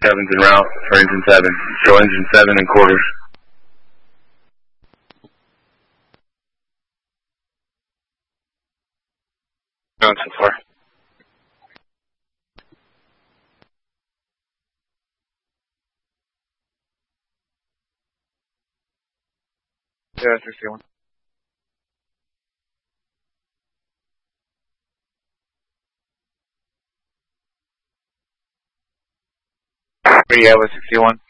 7's en route for engine 7. Show engine 7 in quarters. Going so far. Yeah, 61. Where you at with 61?